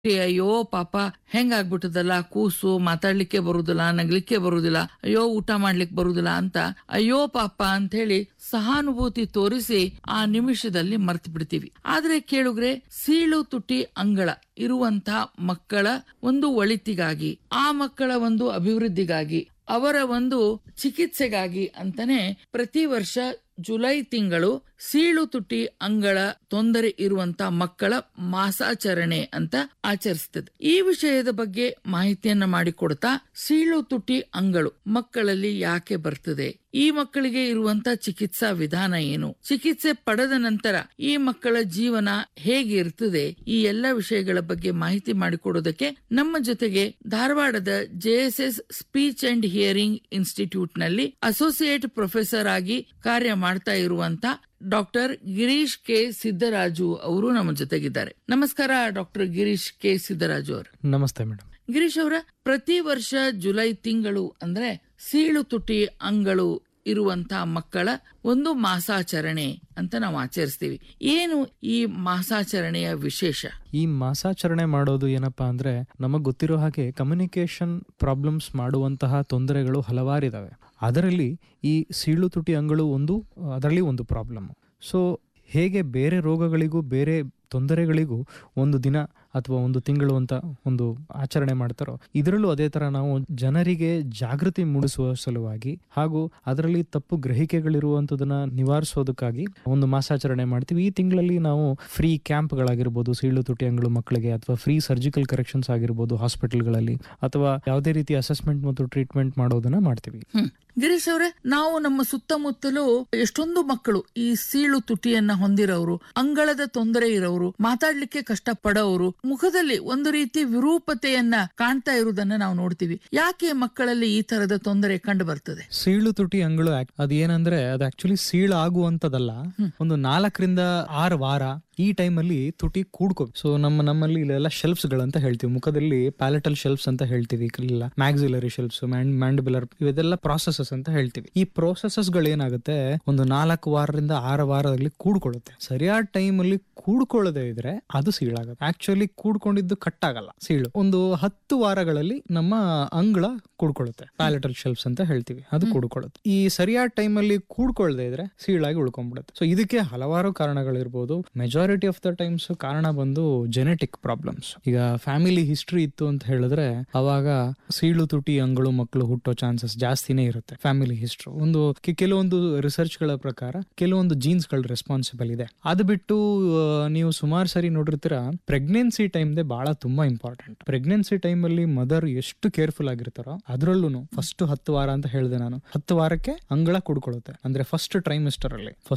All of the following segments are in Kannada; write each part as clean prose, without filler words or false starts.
ಅಯ್ಯೋ ಪಾಪ ಹೆಂಗಾಗ್ಬಿಟ್ಟದಲ್ಲ, ಕೂಸು ಮಾತಾಡ್ಲಿಕ್ಕೆ ಬರುದಿಲ್ಲ, ನಗ್ಲಿಕ್ಕೆ ಬರುದಿಲ್ಲ, ಅಯ್ಯೋ ಊಟ ಮಾಡ್ಲಿಕ್ಕೆ ಬರುದಿಲ್ಲ ಅಂತ ಅಯ್ಯೋ ಪಾಪ ಅಂತ ಹೇಳಿ ಸಹಾನುಭೂತಿ ತೋರಿಸಿ ಆ ನಿಮಿಷದಲ್ಲಿ ಮರ್ತು ಬಿಡ್ತೀವಿ. ಆದ್ರೆ ಕೇಳುಗ್ರೆ, ಸೀಳು ತುಟಿ ಅಂಗಳ ಇರುವಂತ ಮಕ್ಕಳ ಒಂದು ಒಳಿತಿಗಾಗಿ, ಆ ಮಕ್ಕಳ ಒಂದು ಅಭಿವೃದ್ಧಿಗಾಗಿ, ಅವರ ಒಂದು ಚಿಕಿತ್ಸೆಗಾಗಿ ಅಂತಾನೆ ಪ್ರತಿ ವರ್ಷ ಜುಲೈ ತಿಂಗಳು ಸೀಳು ತುಟಿ ಅಂಗಳ ತೊಂದರೆ ಇರುವಂತ ಮಕ್ಕಳ ಮಾಸಾಚರಣೆ ಅಂತ ಆಚರಿಸ್ತದೆ. ಈ ವಿಷಯದ ಬಗ್ಗೆ ಮಾಹಿತಿಯನ್ನ ಮಾಡಿಕೊಡ್ತಾ, ಸೀಳು ತುಟಿ ಅಂಗಳು ಮಕ್ಕಳಲ್ಲಿ ಯಾಕೆ ಬರ್ತದೆ, ಈ ಮಕ್ಕಳಿಗೆ ಇರುವಂತ ಚಿಕಿತ್ಸಾ ವಿಧಾನ ಏನು, ಚಿಕಿತ್ಸೆ ಪಡೆದ ನಂತರ ಈ ಮಕ್ಕಳ ಜೀವನ ಹೇಗೆ ಇರ್ತದೆ, ಈ ಎಲ್ಲ ವಿಷಯಗಳ ಬಗ್ಗೆ ಮಾಹಿತಿ ಮಾಡಿಕೊಡೋದಕ್ಕೆ ನಮ್ಮ ಜೊತೆಗೆ ಧಾರವಾಡದ JSS speech and hearing institute ನಲ್ಲಿ ಅಸೋಸಿಯೇಟ್ ಪ್ರೊಫೆಸರ್ ಆಗಿ ಕಾರ್ಯ ಮಾಡ್ತಾ ಇರುವಂತ ಡಾಕ್ಟರ್ ಗಿರೀಶ್ ಕೆ ಸಿದ್ದರಾಜು ಅವರು ನಮ್ಮ ಜೊತೆಗಿದ್ದಾರೆ. ನಮಸ್ಕಾರ ಡಾಕ್ಟರ್ ಗಿರೀಶ್ ಕೆ ಸಿದ್ದರಾಜು ಅವರು. ನಮಸ್ತೆ ಮೇಡಮ್. ಗಿರೀಶ್ ಅವರ, ಪ್ರತಿ ವರ್ಷ ಜುಲೈ ತಿಂಗಳು ಅಂದ್ರೆ ಸೀಳು ತುಟಿ ಅಂಗಳು ಇರುವಂತ ಮಕ್ಕಳ ಒಂದು ಮಾಸಾಚರಣೆ ಅಂತ ನಾವು ಆಚರಿಸ್ತೀವಿ. ಏನು ಈ ಮಾಸಾಚರಣೆಯ ವಿಶೇಷ? ಈ ಮಾಸಾಚರಣೆ ಮಾಡೋದು ಏನಪ್ಪಾ ಅಂದ್ರೆ, ನಮಗ್ ಗೊತ್ತಿರೋ ಹಾಗೆ ಕಮ್ಯುನಿಕೇಶನ್ ಪ್ರಾಬ್ಲಮ್ಸ್ ಮಾಡುವಂತಹ ತೊಂದರೆಗಳು ಹಲವಾರಿದಾವೆ. ಅದರಲ್ಲಿ ಈ ಸೀಳು ತುಟಿ ಅಂಗಳು ಅದರಲ್ಲಿ ಒಂದು ಪ್ರಾಬ್ಲಮ್. ಸೊ ಹೇಗೆ ಬೇರೆ ರೋಗಗಳಿಗೂ ಬೇರೆ ತೊಂದರೆಗಳಿಗೂ ಒಂದು ದಿನ ಅಥವಾ ಒಂದು ತಿಂಗಳು ಅಂತ ಒಂದು ಆಚರಣೆ ಮಾಡ್ತಾರೋ, ಇದರಲ್ಲೂ ಅದೇ ತರ ನಾವು ಜನರಿಗೆ ಜಾಗೃತಿ ಮೂಡಿಸುವ ಸಲುವಾಗಿ ಹಾಗೂ ಅದರಲ್ಲಿ ತಪ್ಪು ಗ್ರಹಿಕೆಗಳಿರುವಂತದನ್ನ ನಿವಾರಿಸೋದಕ್ಕಾಗಿ ಒಂದು ಮಾಸಾಚರಣೆ ಮಾಡ್ತೀವಿ. ಈ ತಿಂಗಳಲ್ಲಿ ನಾವು ಫ್ರೀ ಕ್ಯಾಂಪ್ಗಳಾಗಿರ್ಬೋದು ಸೀಳು ತುಟಿ ಅಂಗಳು ಮಕ್ಕಳಿಗೆ, ಅಥವಾ ಫ್ರೀ ಸರ್ಜಿಕಲ್ ಕರೆಕ್ಷನ್ಸ್ ಆಗಿರ್ಬೋದು ಹಾಸ್ಪಿಟಲ್ಗಳಲ್ಲಿ, ಅಥವಾ ಯಾವುದೇ ರೀತಿ ಅಸೆಸ್ಮೆಂಟ್ ಮತ್ತು ಟ್ರೀಟ್ಮೆಂಟ್ ಮಾಡೋದನ್ನ ಮಾಡ್ತೀವಿ. ಗಿರೀಶ್ ಅವರೇ, ನಾವು ನಮ್ಮ ಸುತ್ತಮುತ್ತಲೂ ಎಷ್ಟೊಂದು ಮಕ್ಕಳು ಈ ಸೀಳು ತುಟಿಯನ್ನ ಹೊಂದಿರೋರು, ಅಂಗಳದ ತೊಂದರೆ ಇರೋರು, ಮಾತಾಡ್ಲಿಕ್ಕೆ ಕಷ್ಟ ಪಡೋರು, ಮುಖದಲ್ಲಿ ಒಂದು ರೀತಿ ವಿರೂಪತೆಯನ್ನ ಕಾಣ್ತಾ ಇರುವುದನ್ನ ನಾವು ನೋಡ್ತೀವಿ. ಯಾಕೆ ಮಕ್ಕಳಲ್ಲಿ ಈ ತರದ ತೊಂದರೆ ಕಂಡು ಬರ್ತದೆ? ಸೀಳು ತುಟಿ ಅಂಗಳು ಅದೇನಂದ್ರೆ, ಅದು ಆಕ್ಚುಲಿ ಸೀಳು ಆಗುವಂತದಲ್ಲ. ಒಂದು 4 ರಿಂದ 6 ವಾರ ಈ ಟೈಮ್ ಅಲ್ಲಿ ತುಟಿ ಕೂಡ್ಕೋಬೇಕು. ಸೊ ನಮ್ಮಲ್ಲಿ ಇಲ್ಲೆಲ್ಲ ಶೆಲ್ಫ್ಸ್ ಗಳಂತ ಹೇಳ್ತೀವಿ, ಮುಖದಲ್ಲಿ ಪ್ಯಾಲೆಟಲ್ ಶೆಲ್ಫ್ಸ್ ಅಂತ ಹೇಳ್ತೀವಿ, ಇಲ್ಲ ಮ್ಯಾಕ್ಸಿಲರಿ ಶೆಲ್ಫ್ಸ್, ಮ್ಯಾಂಡಿಬುಲರ್, ಇವೆಲ್ಲ ಪ್ರಾಸೆಸಸ್ ಅಂತ ಹೇಳ್ತೀವಿ. ಈ ಪ್ರೋಸೆಸಸ್ ಗಳೇನಾಗುತ್ತೆ, ಒಂದು 4 ವಾರದಿಂದ 6 ವಾರದಲ್ಲಿ ಕೂಡ್ಕೊಳ್ಳುತ್ತೆ. ಸರಿಯಾದ ಟೈಮ್ ಅಲ್ಲಿ ಕೂಡ್ಕೊಳ್ಳದೆ ಇದ್ರೆ ಅದು ಸೀಳಾಗುತ್ತೆ. ಆಕ್ಚುಲಿ ಕೂಡ್ಕೊಂಡಿದ್ದು ಕಟ್ ಆಗಲ್ಲ ಸೀಳು. ಒಂದು 10 ವಾರಗಳಲ್ಲಿ ನಮ್ಮ ಅಂಗಳ ಕೂಡ್ಕೊಳ್ಳುತ್ತೆ, ಪ್ಯಾಲೆಟಲ್ ಶೆಲ್ಫ್ಸ್ ಅಂತ ಹೇಳ್ತೀವಿ, ಅದು ಕೂಡ್ಕೊಳ್ಳುತ್ತೆ. ಈ ಸರಿಯಾದ ಟೈಮ್ ಅಲ್ಲಿ ಕೂಡ್ಕೊಳ್ಳದೆ ಇದ್ರೆ ಸೀಳಾಗಿ ಉಳ್ಕೊಂಡ್ಬಿಡುತ್ತೆ. ಸೊ ಇದಕ್ಕೆ ಹಲವಾರು ಕಾರಣಗಳಿರ್ಬೋದು. ಮೆಜಾರಿಟಿ ಆಫ್ ದ ಟೈಮ್ಸ್ ಕಾರಣ ಬಂದು ಜೆನೆಟಿಕ್ ಪ್ರಾಬ್ಲಮ್ಸ್. ಈಗ ಫ್ಯಾಮಿಲಿ ಹಿಸ್ಟ್ರಿ ಇತ್ತು ಅಂತ ಹೇಳಿದ್ರೆ ಅವಾಗ ಸೀಳು ತುಟಿ ಅಂಗಳು ಮಕ್ಕಳು ಹುಟ್ಟೋ ಚಾನ್ಸಸ್ ಜಾಸ್ತಿನೇ ಇರುತ್ತೆ. ಫ್ಯಾಮಿಲಿ ಹಿಸ್ಟ್ರಿ ಕೆಲವೊಂದು ರಿಸರ್ಚ್ ಗಳ ಪ್ರಕಾರ ಕೆಲವೊಂದು ಜೀನ್ಸ್ ಗಳು ರೆಸ್ಪಾನ್ಸಿಬಲ್ ಇದೆ. ಅದು ಬಿಟ್ಟು ನೀವು ಸುಮಾರು ಸರಿ ನೋಡಿರ್ತೀರಾ, ಪ್ರೆಗ್ನೆನ್ಸಿ ಟೈಮ್ ಬಹಳ ತುಂಬಾ ಇಂಪಾರ್ಟೆಂಟ್. ಪ್ರೆಗ್ನೆನ್ಸಿ ಟೈಮ್ ಅಲ್ಲಿ ಮದರ್ ಎಷ್ಟು ಕೇರ್ಫುಲ್ ಆಗಿರ್ತಾರೋ, ಅದ್ರಲ್ಲೂ ಫಸ್ಟ್ 10 ವಾರ ಅಂತ ಹೇಳಿದೆ ನಾನು, 10 ವಾರಕ್ಕೆ ಅಂಗಳ ಕುಡ್ಕೊಳ್ಳುತ್ತೆ. ಅಂದ್ರೆ ಫಸ್ಟ್ ಟ್ರೈಮಿಸ್ಟರ್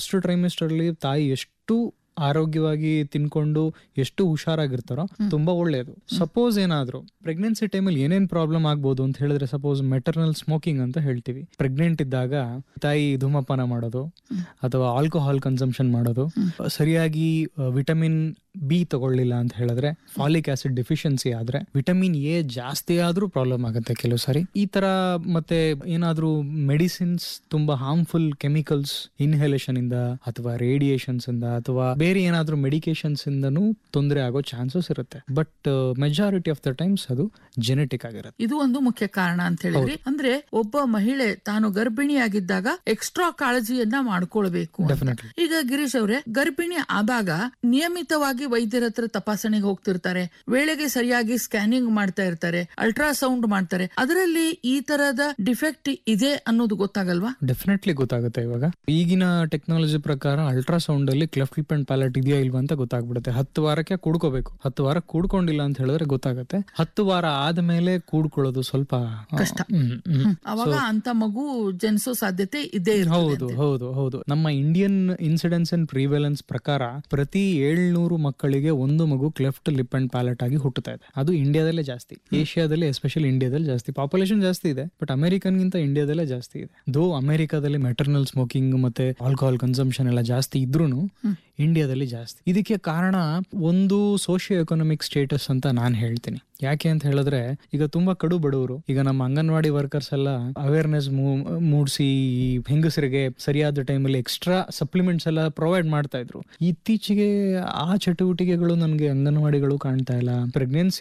ಅಲ್ಲಿ ತಾಯಿ ಎಷ್ಟು ಆರೋಗ್ಯವಾಗಿ ತಿನ್ಕೊಂಡು ಎಷ್ಟು ಹುಷಾರಾಗಿರ್ತಾರೋ ತುಂಬಾ ಒಳ್ಳೇದು. ಸಪೋಸ್ ಏನಾದ್ರು ಪ್ರೆಗ್ನೆನ್ಸಿ ಟೈಮಲ್ಲಿ ಏನೇನ್ ಪ್ರಾಬ್ಲಮ್ ಆಗ್ಬೋದು ಅಂತ ಹೇಳಿದ್ರೆ, ಸಪೋಸ್ ಮೆಟರ್ನಲ್ ಸ್ಮೋಕಿಂಗ್ ಅಂತ ಹೇಳ್ತೀವಿ. ಪ್ರೆಗ್ನೆಂಟ್ ಇದ್ದಾಗ ತಾಯಿ ಧೂಮಪಾನ ಮಾಡೋದು ಅಥವಾ ಆಲ್ಕೋಹಾಲ್ ಕನ್ಸಂಪ್ಷನ್ ಮಾಡೋದು, ಸರಿಯಾಗಿ ವಿಟಮಿನ್ B ತಗೊಳ್ಳಿಲ್ಲ ಅಂತ ಹೇಳಿದ್ರೆ, ಫಾಲಿಕ್ ಆಸಿಡ್ ಡೆಫಿಷಿಯನ್ಸಿ ಆದ್ರೆ, ವಿಟಮಿನ್ A ಜಾಸ್ತಿ ಆದ್ರೂ ಪ್ರಾಬ್ಲಮ್ ಆಗುತ್ತೆ ಕೆಲವು ಸಾರಿ. ಈ ತರ ಮತ್ತೆ ಏನಾದ್ರೂ ಮೆಡಿಸಿನ್ಸ್ ತುಂಬಾ ಹಾರ್ಮ್ಫುಲ್ ಕೆಮಿಕಲ್ಸ್ ಇನ್ಹೇಲೇಷನ್ ಇಂದ ಅಥವಾ ರೇಡಿಯೇಷನ್ಸ್ ಇಂದ ಅಥವಾ ಬೇರೆ ಏನಾದ್ರೂ ಮೆಡಿಕೇಶನ್ಸ್ ಇಂದನೂ ತೊಂದರೆ ಆಗೋ ಚಾನ್ಸಸ್ ಇರುತ್ತೆ. But majority of the times ಅದು ಜೆನೆಟಿಕ್ ಆಗಿರುತ್ತೆ. ಇದು ಒಂದು ಮುಖ್ಯ ಕಾರಣ ಅಂತ ಹೇಳಿದ್ರಿ. ಅಂದ್ರೆ ಒಬ್ಬ ಮಹಿಳೆ ತಾನು ಗರ್ಭಿಣಿಯಾಗಿದ್ದಾಗ ಎಕ್ಸ್ಟ್ರಾ ಕಾಳಜಿಯನ್ನ ಮಾಡ್ಕೊಳ್ಬೇಕು. ಈಗ ಗಿರೀಶ್ ಅವರೇ, ಗರ್ಭಿಣಿ ಆದಾಗ ನಿಯಮಿತವಾಗಿ ವೈದ್ಯರ ಹತ್ರ ತಪಾಸಣೆಗೆ ಹೋಗ್ತಿರ್ತಾರೆ, ವೇಳೆಗೆ ಸರಿಯಾಗಿ ಸ್ಕ್ಯಾನಿಂಗ್ ಮಾಡ್ತಾ ಇರ್ತಾರೆ, ಅಲ್ಟ್ರಾಸೌಂಡ್ ಮಾಡ್ತಾರೆ. ಅದರಲ್ಲಿ ಈ ತರದ ಡಿಫೆಕ್ಟ್ ಇದೆ ಅನ್ನೋದು ಗೊತ್ತಾಗಲ್ವಾ? ಡೆಫಿನೆಟ್ಲಿ ಗೊತ್ತಾಗುತ್ತೆ. ಇವಾಗ ಈಗಿನ ಟೆಕ್ನಾಲಜಿ ಪ್ರಕಾರ ಅಲ್ಟ್ರಾಸೌಂಡ್ ಅಲ್ಲಿ ಕ್ಲೆಫ್ಟ್ ಲಿಪ್ ಅಂಡ್ ಪ್ಯಾಲೆಟ್ ಇದೆಯಾ ಇಲ್ವಾ ಅಂತ ಗೊತ್ತಾಗ್ಬಿಡುತ್ತೆ. 10 ವಾರಕ್ಕೆ ಕೂಡ್ಕೋಬೇಕು. 10 ವಾರ ಕೂಡ್ಕೊಂಡಿಲ್ಲ ಅಂತ ಹೇಳಿದ್ರೆ ಗೊತ್ತಾಗುತ್ತೆ. 10 ವಾರ ಆದ್ಮೇಲೆ ಕೂಡ್ಕೊಳ್ಳೋದು ಸ್ವಲ್ಪ ಕಷ್ಟ. ಅವಾಗ ಅಂತ ಮಗು ಜನಿಸೋ ಸಾಧ್ಯತೆ ಇದೆ. ಹೌದು. ನಮ್ಮ ಇಂಡಿಯನ್ ಇನ್ಸಿಡೆನ್ಸ್ ಅಂಡ್ ಪ್ರಿವೆಲೆನ್ಸ್ ಪ್ರಕಾರ ಪ್ರತಿ 700 ಮಕ್ಕಳಿಗೆ ಒಂದು ಮಗು ಕ್ಲೆಫ್ಟ್ ಲಿಪ್ ಅಂಡ್ ಪ್ಯಾಲೆಟ್ ಆಗಿ ಹುಟ್ಟುತ್ತಾ ಇದೆ. ಅದು ಇಂಡಿಯಾದಲ್ಲೇ ಜಾಸ್ತಿ, ಏಷ್ಯಾದಲ್ಲಿ ಎಸ್ಪೆಷಲಿ ಇಂಡಿಯಾದಲ್ಲಿ ಜಾಸ್ತಿ. ಪಾಪ್ಯುಲೇಷನ್ ಜಾಸ್ತಿ ಇದೆ, ಬಟ್ ಅಮೆರಿಕನ್ ಗಿಂತ ಇಂಡಿಯಾದಲ್ಲೇ ಜಾಸ್ತಿ ಇದೆ. ದೋ ಅಮೆರಿಕಾದಲ್ಲಿ ಮೆಟರ್ನಲ್ ಸ್ಮೋಕಿಂಗ್ ಮತ್ತೆ ಆಲ್ಕೋಹಾಲ್ ಕನ್ಸಂಪ್ಷನ್ ಎಲ್ಲ ಜಾಸ್ತಿ ಇದ್ರೂನು ಇಂಡಿಯಾದಲ್ಲಿ ಜಾಸ್ತಿ. ಇದಕ್ಕೆ ಕಾರಣ ಒಂದು ಸೋಶಿಯೋ ಎಕನಾಮಿಕ್ ಸ್ಟೇಟಸ್ ಅಂತ ನಾನು ಹೇಳ್ತೀನಿ. ಯಾಕೆ ಅಂತ ಹೇಳಿದ್ರೆ, ಈಗ ತುಂಬಾ ಕಡು ಬಡವರು, ಈಗ ನಮ್ಮ ಅಂಗನವಾಡಿ ವರ್ಕರ್ಸ್ ಎಲ್ಲ ಅವೇರ್ನೆಸ್ ಮೂಡಿಸಿ ಹೆಂಗಸರಿಗೆ ಸರಿಯಾದ ಟೈಮಲ್ಲಿ ಎಕ್ಸ್ಟ್ರಾ ಸಪ್ಲಿಮೆಂಟ್ಸ್ ಎಲ್ಲ ಪ್ರೊವೈಡ್ ಮಾಡ್ತಾ ಇದ್ರು. ಇತ್ತೀಚೆಗೆ ಆ ಚಟುವಟಿಕೆಗಳು ನನಗೆ ಅಂಗನವಾಡಿಗಳು ಕಾಣ್ತಾ ಇಲ್ಲ. ಪ್ರೆಗ್ನೆನ್ಸಿ